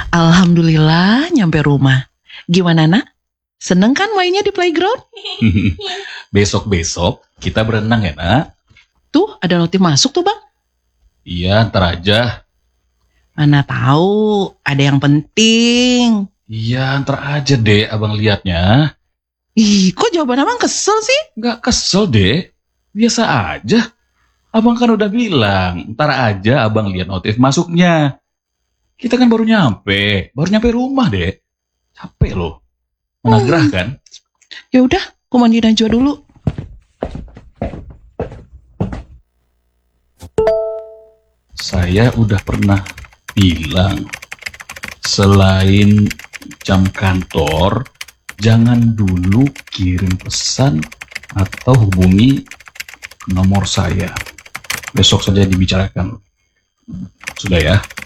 Alhamdulillah nyampe rumah. Gimana nak? Seneng kan mainnya di playground? Besok-besok kita berenang ya, Nak? Tuh ada notif masuk tuh bang. Iya, ntar aja. Mana tahu ada yang penting. Iya, ntar aja deh abang liatnya. Ih, kok jawaban abang kesel sih? Nggak kesel deh. Biasa aja. Abang kan udah bilang, ntar aja abang lihat notif masuknya. Kita kan baru nyampe rumah deh. Capek loh. Mana gerah kan? Ya udah, aku mandi Najwa dulu. Saya udah pernah bilang, selain jam kantor, jangan dulu kirim pesan atau hubungi nomor saya. Besok saja dibicarakan. Sudah ya?